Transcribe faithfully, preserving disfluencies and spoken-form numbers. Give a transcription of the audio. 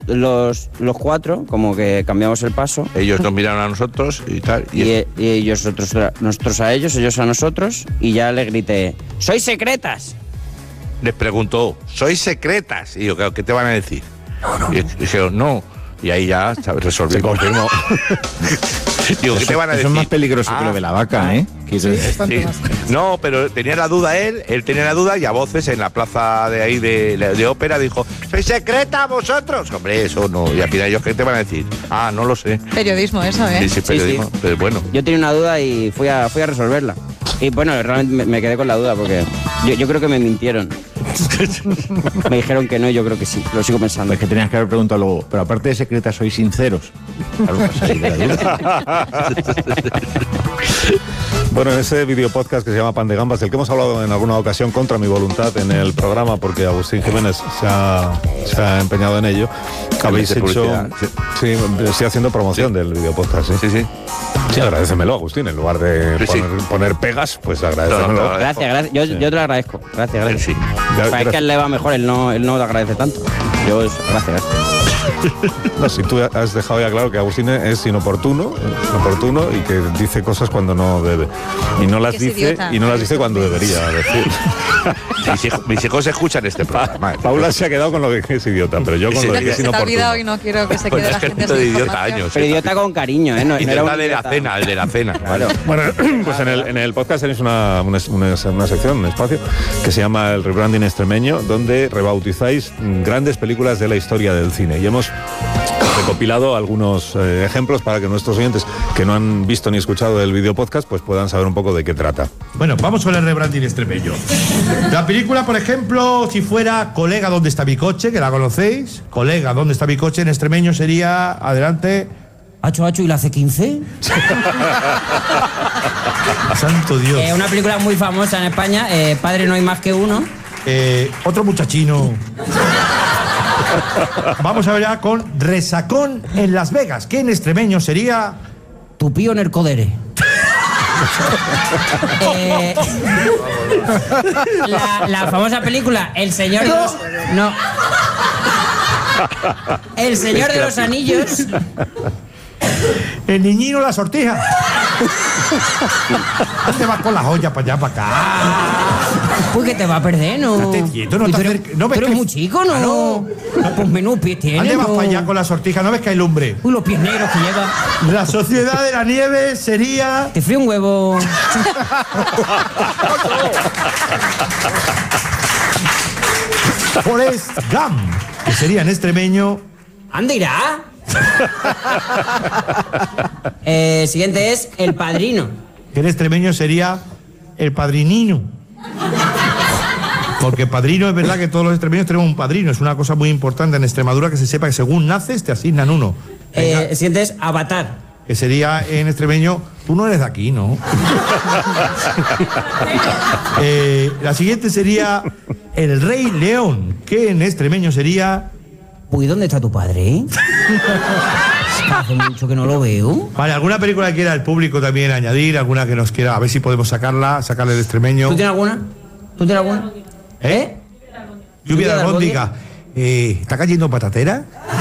los, los cuatro, como que cambiamos el paso. Ellos nos miraron a nosotros y tal. Y, y, y ellos, nosotros, nosotros a ellos, ellos a nosotros. Y ya le grité, ¡sois secretas! Les preguntó, ¿sois secretas? Y yo, ¿qué te van a decir? No, no. Y dijeron, no. Y ahí ya resolvió. Se confirmó. Digo, ¿qué eso, te van a decir? Eso es más peligroso ah, que lo de la vaca, ah, ¿eh? Que sí, sí. No, pero tenía la duda él, él tenía la duda y a voces en la plaza de ahí de, de ópera dijo, ¿sois secreta vosotros? Hombre, eso no. Y al final ellos, ¿qué te van a decir? Ah, no lo sé. Periodismo eso, ¿eh? Sí, sí, periodismo. Sí, sí. Pero bueno. Yo tenía una duda y fui a, fui a resolverla. Y bueno, realmente me, me quedé con la duda porque yo, yo creo que me mintieron. Me dijeron que no y yo creo que sí, lo sigo pensando. Es que tenías que haber preguntado luego, pero aparte de secretas, ¿sois sinceros? Bueno, en ese video podcast que se llama Pan de Gambas, del que hemos hablado en alguna ocasión contra mi voluntad en el programa, porque Agustín Jiménez se ha, se ha empeñado en ello, habéis hecho... Sí, sí, estoy haciendo promoción sí. del video podcast. Sí, sí. sí. Sí, agradécemelo, Agustín, en lugar de sí, poner, sí. poner pegas, pues agradécemelo. No, no, gracias, gracias. Yo, sí. yo te lo agradezco. Gracias, gracias. Sí. Para que a él le va mejor, él no, él no te agradece tanto. Yo, gracias, gracias. No, si tú has dejado ya claro que Agustín es inoportuno, inoportuno y que dice cosas cuando no debe. Y no las dice idiota. y no las dice cuando debería decir. mis, hijos, mis hijos escuchan este programa. Paula se ha quedado con lo que es idiota, pero yo con sí, lo que es se inoportuno. Se te ha olvidado y no quiero que se quede pues la es que gente de idiota años. Pero idiota con cariño, ¿eh? No, y no era el de la cena, el de la cena. Claro. Bueno, pues en el, en el podcast tenéis una, una, una, una sección, un espacio que se llama el Rebranding Extremeño, donde rebautizáis grandes películas de la historia del cine. Y hemos recopilado algunos eh, ejemplos para que nuestros oyentes que no han visto ni escuchado el video podcast pues puedan saber un poco de qué trata. Bueno, vamos con el rebranding extremeño. La película, por ejemplo, si fuera Colega, ¿dónde está mi coche? Que la conocéis. Colega, ¿dónde está mi coche? En extremeño sería, adelante... ¿Hacho, hacho y la C quince? Santo Dios. Eh, una película muy famosa en España, eh, Padre no hay más que uno. Eh, otro muchachino. Vamos a ver ya con Resacón en Las Vegas, que en extremeño sería... Tupío en el codere. eh, la, la famosa película El Señor de los... No. El Señor de los Anillos. El niñino la sortija. ¿Dónde vas con la joya para allá, para acá? Uy, que te va a perder, ¿no? Estate quieto, no te te pero, acerques. ¿No ves pero que... es muy chico, ¿no? Ah, no. Pues menos pies tiene, ¿Dónde vas no? para allá con la sortija? ¿No ves que hay lumbre? Uy, los pies negros que lleva. La Sociedad de la Nieve sería... Te frío un huevo. Forrest Gump, que sería en extremeño... ¿Ande irá? eh, siguiente es El Padrino. Que en extremeño sería El Padrinino. Porque padrino, es verdad que todos los extremeños tenemos un padrino. Es una cosa muy importante en Extremadura que se sepa que según naces te asignan uno. Eh, el siguiente es Avatar. Que sería en extremeño, tú no eres de aquí, ¿no? eh, la siguiente sería El Rey León, que en extremeño sería... Uy, ¿dónde está tu padre? Hace mucho que no lo veo. Vale, ¿alguna película que quiera el público también añadir? ¿Alguna que nos quiera? A ver si podemos sacarla, sacarle el extremeño. ¿Tú tienes alguna? ¿Tú tienes alguna? ¿Eh? Lluvia de albóndiga. Eh, ¿Está cayendo patatera?